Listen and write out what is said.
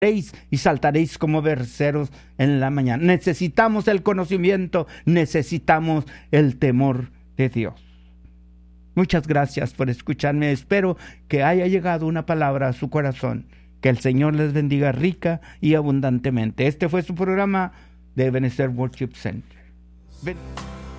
y saltaréis como berceros en la mañana. Necesitamos el conocimiento, necesitamos el temor de Dios. Muchas gracias por escucharme. Espero que haya llegado una palabra a su corazón. Que el Señor les bendiga rica y abundantemente. Este fue su programa de Ebenezer Worship Center.